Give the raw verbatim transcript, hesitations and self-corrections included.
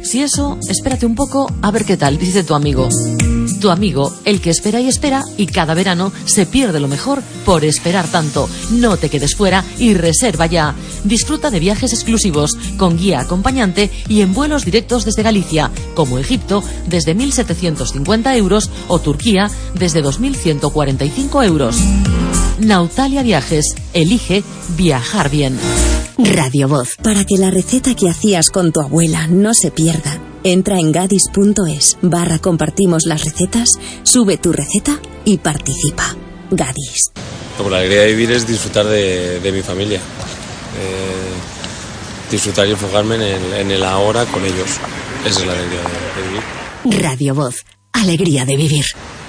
Si eso, espérate un poco a ver qué tal, dice tu amigo. Tu amigo, el que espera y espera, y cada verano se pierde lo mejor por esperar tanto. No te quedes fuera y reserva ya. Disfruta de viajes exclusivos, con guía acompañante y en vuelos directos desde Galicia, como Egipto, desde mil setecientos cincuenta euros o Turquía, desde dos mil ciento cuarenta y cinco euros. Nautalia Viajes. Elige viajar bien. Radio Voz. Para que la receta que hacías con tu abuela no se pierda, entra en gadis.es barra compartimos las recetas, sube tu receta y participa. Gadis. Como la alegría de vivir es disfrutar de, de mi familia. Eh, disfrutar y enfocarme en el, en el ahora con ellos. Esa es la alegría de, de vivir. Radio Voz. Alegría de vivir.